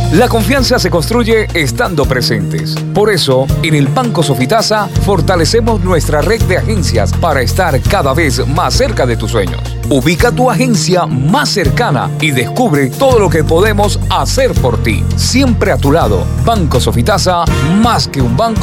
La confianza se construye estando presentes. Por eso, en el Banco Sofitasa fortalecemos nuestra red de agencias para estar cada vez más cerca de tus sueños. Ubica tu agencia más cercana y descubre todo lo que podemos hacer por ti. Siempre a tu lado. Banco Sofitasa, más que un banco.